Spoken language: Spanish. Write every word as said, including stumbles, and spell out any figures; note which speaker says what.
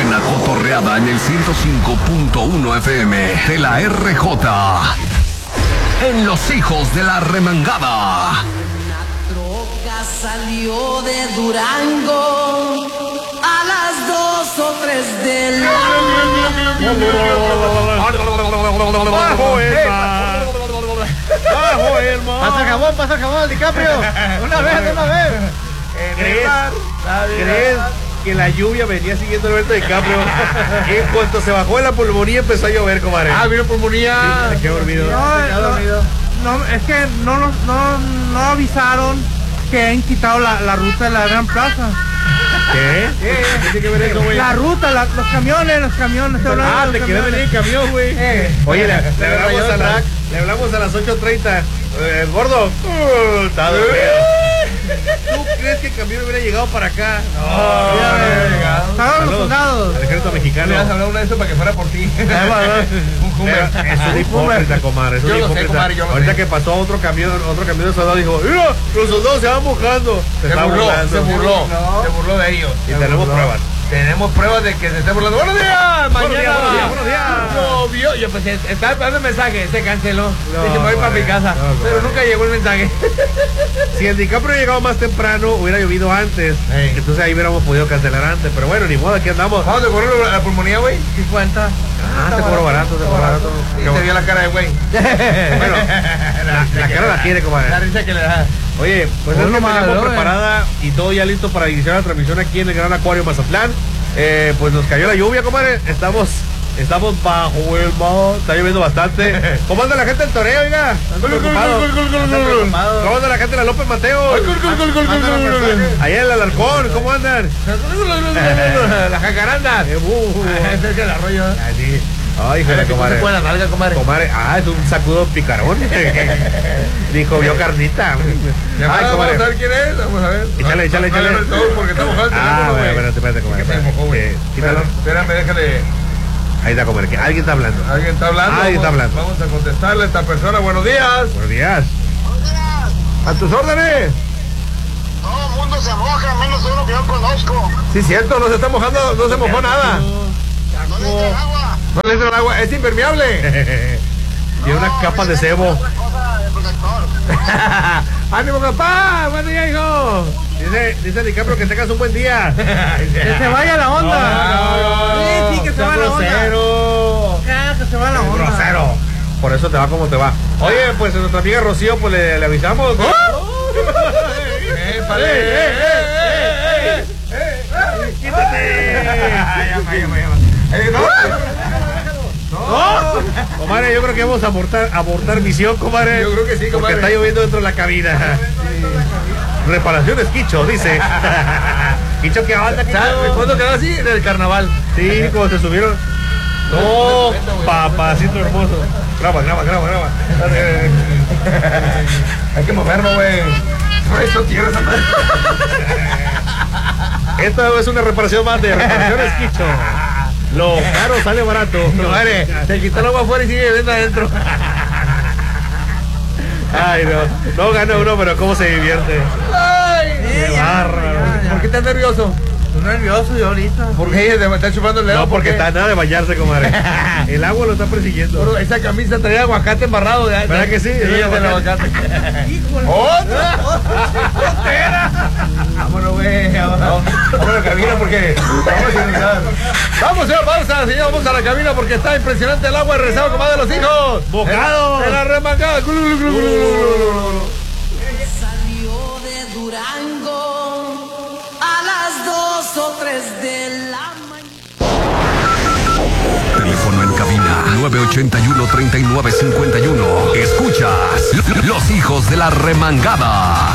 Speaker 1: buena cotorreada en el ciento cinco punto uno F M de la R J. En Los Hijos de la Remangada.
Speaker 2: Una troca salió de Durango a las dos o tres de la
Speaker 3: ¡Bajo el mar!
Speaker 4: ¡Pasa el jabón, pasa el jabón, DiCaprio! ¡Una vez, una vez!
Speaker 3: ¿Crees, ¿Crees que la lluvia venía siguiendo a Alberto DiCaprio? En cuanto se bajó de la pulmonía empezó a llover, comadre.
Speaker 4: Ah, vino pulmonía.
Speaker 3: Sí, se quedó dormido.
Speaker 5: No,
Speaker 4: Se quedó
Speaker 5: no,
Speaker 4: dormido.
Speaker 5: no, es que no, no, no, no avisaron que han quitado la, la ruta de la Gran Plaza.
Speaker 3: ¿Qué?
Speaker 4: ¿Qué?
Speaker 3: Tiene que ver eso, güey.
Speaker 5: La ruta, la- los camiones, los camiones. estoy hablando
Speaker 3: Ah,
Speaker 5: de
Speaker 3: te
Speaker 5: los
Speaker 3: quería venir en
Speaker 5: camiones.
Speaker 3: camión, güey.
Speaker 5: Eh.
Speaker 3: Oye, le, le
Speaker 4: le
Speaker 3: hablamos
Speaker 4: rayó
Speaker 3: a
Speaker 4: el
Speaker 3: las,
Speaker 4: rack.
Speaker 3: le hablamos a las ocho treinta. Eh, gordo. Uh, está dormido. ¿Tú crees que el camión hubiera llegado para acá? No.
Speaker 4: Ya había llegado.
Speaker 5: Estaban los
Speaker 3: Saludos
Speaker 5: soldados.
Speaker 3: al ejército mexicano.
Speaker 4: Me ibas a hablar una de eso para que fuera por ti. Un Hummer.
Speaker 3: Es un hipócrita, comadre. Es un
Speaker 4: Yo lo sé,
Speaker 3: hipócrita.
Speaker 4: comadre, yo lo
Speaker 3: Ahorita
Speaker 4: sé.
Speaker 3: que pasó otro camión, otro camión de soldados dijo, mira, los soldados se van mojando.
Speaker 4: Se
Speaker 3: está
Speaker 4: burló,
Speaker 3: burlando.
Speaker 4: se burló,
Speaker 5: No.
Speaker 4: se burló de ellos.
Speaker 3: Y
Speaker 4: Se
Speaker 3: tenemos
Speaker 4: burló.
Speaker 3: pruebas.
Speaker 4: Tenemos pruebas de que se está burlando. ¡Buenos días!
Speaker 3: Buenos
Speaker 4: Mañana.
Speaker 3: días, buenos días, buenos días.
Speaker 4: Llovió. Yo pues estaba esperando el mensaje, se canceló.
Speaker 3: No,
Speaker 4: Dije, me voy para
Speaker 3: vale.
Speaker 4: mi casa.
Speaker 3: No,
Speaker 4: pero
Speaker 3: vale.
Speaker 4: nunca llegó el mensaje.
Speaker 3: Si el DiCaprio llegado más temprano, hubiera llovido antes.
Speaker 4: Ey.
Speaker 3: Entonces ahí hubiéramos podido cancelar antes. Pero bueno, ni modo, aquí andamos.
Speaker 4: ¿Cuándo te cobró la pulmonía, güey? cincuenta.
Speaker 3: Ah, te cobro barato, te cobro barato.
Speaker 4: Y se vio la cara de güey.
Speaker 3: Bueno, la, la cara la tiene, comadre.
Speaker 4: La risa que le da.
Speaker 3: Oye, pues
Speaker 4: Uno
Speaker 3: es que
Speaker 4: más,
Speaker 3: tenemos
Speaker 4: ¿no?
Speaker 3: preparada y todo ya listo para iniciar la transmisión aquí en el Gran Acuario Mazatlán. Eh, pues nos cayó la lluvia, comadre. Estamos, estamos bajo el mar. Está lloviendo bastante. ¿Cómo anda la gente del toreo, oiga? ¿Están preocupados? ¿Están preocupados? ¿Cómo anda la gente de la López Mateo? Allá en el Alarcón, ¿cómo andan?
Speaker 4: La jacaranda.
Speaker 3: Eh, uh,
Speaker 4: Ese es el arroyo.
Speaker 3: Ay, sí. Ay, híjole,
Speaker 4: Se
Speaker 3: comadre.
Speaker 4: puede la nalga, comadre.
Speaker 3: Comadre, ah, es un sacudo picarón. Dijo, vio carnita.
Speaker 4: Ya
Speaker 3: Ay,
Speaker 4: vamos a
Speaker 3: comadre.
Speaker 4: ver quién es. Vamos a ver.
Speaker 3: Échale, échale,
Speaker 4: No, no,
Speaker 3: échale.
Speaker 4: no, no, porque está mojado el
Speaker 3: Ah,
Speaker 4: teléfono,
Speaker 3: bueno,
Speaker 4: güey.
Speaker 3: espérate, espérate, comadre.
Speaker 4: ¿Qué se mojó, güey?
Speaker 3: Eh, quítalo.
Speaker 4: Espérame, déjale.
Speaker 3: Ahí está, comadre, que alguien está hablando.
Speaker 4: Alguien está hablando.
Speaker 3: Alguien está
Speaker 4: Vamos-
Speaker 3: hablando.
Speaker 4: Vamos a contestarle a esta persona. Buenos días.
Speaker 3: Buenos días. A tus órdenes.
Speaker 6: Todo el mundo se moja, menos uno que yo conozco.
Speaker 4: Sí, cierto, no se está mojando, no se mojó nada.
Speaker 6: No le echen agua.
Speaker 4: No le entra el agua, es impermeable.
Speaker 3: Tiene una capa de cebo.
Speaker 6: Otra cosa de protector.
Speaker 4: ¡Ánimo, papá! ¡Buen día, hijo!
Speaker 3: Dice, dice DiCaprio que tengas un buen día.
Speaker 5: Que se vaya la onda. Sí, sí, que se
Speaker 3: Sea
Speaker 5: va la onda.
Speaker 3: grosero.
Speaker 5: Ya, que se va la onda.
Speaker 3: Grosero. Por eso te va como te va. Oye, pues a nuestra amiga Rocío, pues le, le avisamos.
Speaker 4: ¡Eh, vale! ¡Eh, eh, eh, eh, eh!
Speaker 3: ¡Quítate!
Speaker 4: ¡Llama, llama, llama! ¡Eh, no!
Speaker 3: ¡No! Comadre, yo creo que vamos a abortar, abortar misión, comadre.
Speaker 4: Yo creo que sí,
Speaker 3: Porque
Speaker 4: comadre.
Speaker 3: está lloviendo dentro de la cabina. Reparaciones Quicho, dice. Quicho, ¿qué onda, Quicho?
Speaker 4: ¿Sabes cuándo quedó así? En el carnaval.
Speaker 3: Sí, como se subieron. No, papacito hermoso. Graba, graba, graba, graba.
Speaker 4: Hay que moverlo, güey. No, esto tierra esa madre.
Speaker 3: Esta es una reparación más de Reparaciones Quicho. Lo caro sale barato.
Speaker 4: Comadre, se quitó el agua afuera y sigue bebiendo adentro.
Speaker 3: Ay, no. No gana uno, pero cómo se divierte.
Speaker 4: ¡Ay!
Speaker 3: Qué bárbaro.
Speaker 4: ¿Por qué estás nervioso?
Speaker 5: Estoy nervioso yo ahorita.
Speaker 4: ¿Por qué te está chupando el dedo?
Speaker 3: No, porque
Speaker 4: ¿Por qué?
Speaker 3: está nada de bañarse, comadre. El agua lo está persiguiendo.
Speaker 4: Bro, esa camisa traía aguacate embarrado. ¿De,
Speaker 3: ¿Verdad que sí?
Speaker 4: Sí,
Speaker 3: Es
Speaker 4: es
Speaker 3: de
Speaker 4: el aguacate.
Speaker 5: Híjole.
Speaker 4: ¡Otra! ¡Frontera! Vámonos, güey. Vámonos vámonos a la cabina porque vamos a iniciar. Vamos a la pausa, señor. Vamos a la cabina porque está impresionante el agua rezado como de los hijos.
Speaker 3: ¡Bocados!
Speaker 4: De la remangada.
Speaker 2: salió de Durango a las dos o tres de la mañana.
Speaker 1: Teléfono en cabina nueve ochenta y uno, treinta y nueve cincuenta y uno. Escuchas Los Hijos de la Remangada.